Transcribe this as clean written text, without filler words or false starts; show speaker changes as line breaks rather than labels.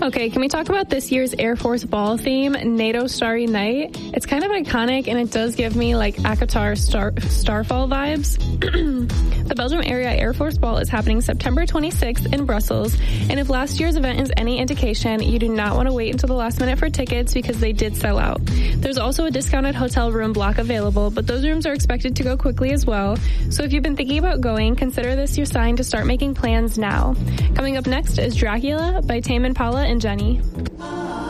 Okay, can we talk about this year's Air Force Ball theme, NATO Starry Night? It's kind of iconic, and it does give me like ACOTAR Starfall vibes. The Belgium Area Air Force Ball is happening September 26th in Brussels, and if last year's event is any indication, you do not want to wait until the last minute for tickets because they did sell out. There's also a discounted hotel room block available, but those rooms are expected to go quickly as well. So if you've been thinking about going, consider this your sign to start making plans now. Coming up next is Dracula by Tame Impala and Jenny.